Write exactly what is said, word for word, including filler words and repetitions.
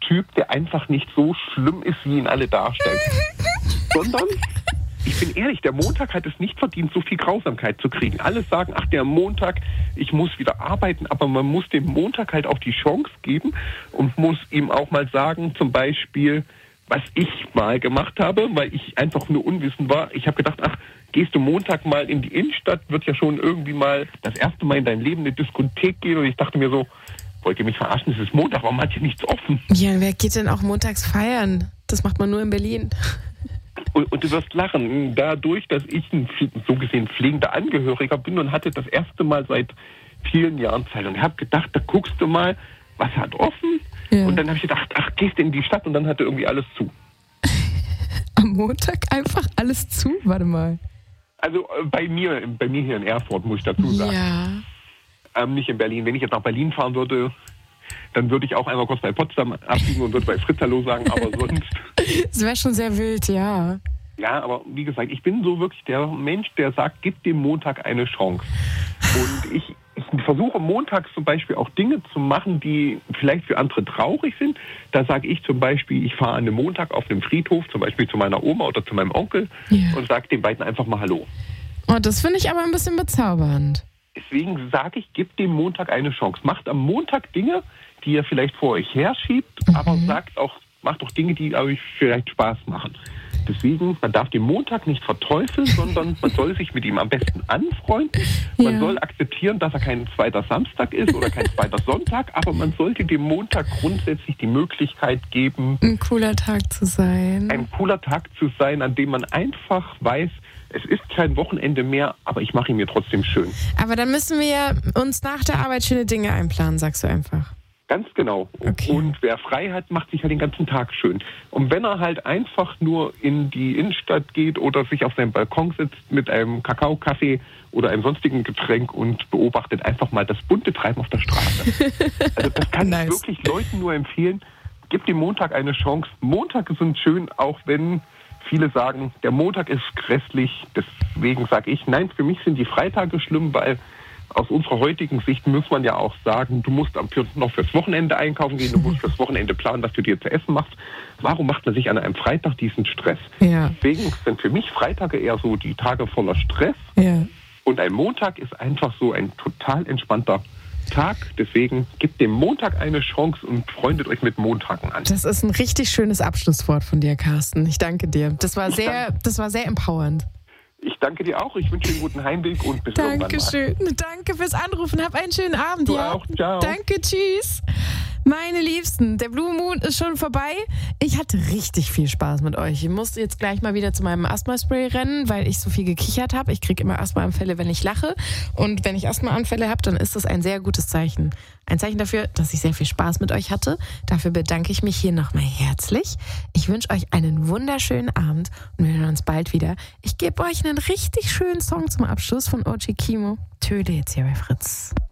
Typ, der einfach nicht so schlimm ist, wie ihn alle darstellen. Sondern, ich bin ehrlich, der Montag hat es nicht verdient, so viel Grausamkeit zu kriegen. Alle sagen, ach, der Montag, ich muss wieder arbeiten, aber man muss dem Montag halt auch die Chance geben und muss ihm auch mal sagen, zum Beispiel, was ich mal gemacht habe, weil ich einfach nur unwissend war. Ich habe gedacht, ach, gehst du Montag mal in die Innenstadt, wird ja schon irgendwie mal das erste Mal in deinem Leben eine Diskothek gehen. Und ich dachte mir so, wollt ihr mich verarschen, es ist Montag, warum hat hier nichts offen? Ja, wer geht denn auch montags feiern? Das macht man nur in Berlin. Und, und du wirst lachen, dadurch, dass ich ein so gesehen pflegender Angehöriger bin und hatte das erste Mal seit vielen Jahren Zeit und habe gedacht, da guckst du mal, was hat offen? Ja. Und dann habe ich gedacht, ach, gehst du in die Stadt und dann hatte irgendwie alles zu. Am Montag einfach alles zu? Warte mal. Also äh, bei mir, bei mir hier in Erfurt, muss ich dazu sagen. Ja. Ähm, nicht in Berlin. Wenn ich jetzt nach Berlin fahren würde, dann würde ich auch einmal kurz bei Potsdam abbiegen und würde bei Fritz Hallo sagen, aber sonst... Das wäre schon sehr wild, ja. Ja, aber wie gesagt, ich bin so wirklich der Mensch, der sagt, gib dem Montag eine Chance. Und ich, ich versuche montags zum Beispiel auch Dinge zu machen, die vielleicht für andere traurig sind. Da sage ich zum Beispiel, ich fahre an einem Montag auf einem Friedhof, zum Beispiel zu meiner Oma oder zu meinem Onkel ja. und sage den beiden einfach mal Hallo. Oh, das finde ich aber ein bisschen bezaubernd. Deswegen sage ich, gib dem Montag eine Chance. Macht am Montag Dinge, die ihr vielleicht vor euch herschiebt, mhm. aber sagt auch, macht auch Dinge, die euch vielleicht Spaß machen. Deswegen, man darf den Montag nicht verteufeln, sondern man soll sich mit ihm am besten anfreunden. Man ja. soll akzeptieren, dass er kein zweiter Samstag ist oder kein zweiter Sonntag, aber man sollte dem Montag grundsätzlich die Möglichkeit geben, ein cooler Tag zu sein. Ein cooler Tag zu sein, an dem man einfach weiß, es ist kein Wochenende mehr, aber ich mache ihn mir trotzdem schön. Aber dann müssen wir uns nach der Arbeit schöne Dinge einplanen, sagst du einfach. Ganz genau. Okay. Und wer frei hat, macht sich halt den ganzen Tag schön. Und wenn er halt einfach nur in die Innenstadt geht oder sich auf seinem Balkon sitzt mit einem Kakao, Kaffee oder einem sonstigen Getränk und beobachtet einfach mal das bunte Treiben auf der Straße. Also das kann nice. Ich wirklich Leuten nur empfehlen. Gebt dem Montag eine Chance. Montage sind schön, auch wenn viele sagen, der Montag ist grässlich. Deswegen sage ich, nein, für mich sind die Freitage schlimm, weil aus unserer heutigen Sicht muss man ja auch sagen, du musst noch fürs Wochenende einkaufen gehen, du musst fürs Wochenende planen, was du dir zu essen machst. Warum macht man sich an einem Freitag diesen Stress? Ja. Deswegen sind für mich Freitage eher so die Tage voller Stress. Ja. Und ein Montag ist einfach so ein total entspannter Tag. Deswegen gebt dem Montag eine Chance und freundet euch mit Montagen an. Das ist ein richtig schönes Abschlusswort von dir, Carsten. Ich danke dir. Das war sehr, das war sehr empowernd. Ich danke dir auch. Ich wünsche dir einen guten Heimweg und bis irgendwann mal. Dankeschön. Danke fürs Anrufen. Hab einen schönen Abend. Du ja. auch. Ciao. Danke. Tschüss. Meine Liebsten, der Blue Moon ist schon vorbei. Ich hatte richtig viel Spaß mit euch. Ich musste jetzt gleich mal wieder zu meinem Asthma-Spray rennen, weil ich so viel gekichert habe. Ich kriege immer Asthmaanfälle, wenn ich lache. Und wenn ich Asthmaanfälle habe, dann ist das ein sehr gutes Zeichen. Ein Zeichen dafür, dass ich sehr viel Spaß mit euch hatte. Dafür bedanke ich mich hier nochmal herzlich. Ich wünsche euch einen wunderschönen Abend und wir hören uns bald wieder. Ich gebe euch einen richtig schönen Song zum Abschluss von O G Kimo. Töle jetzt hier bei Fritz.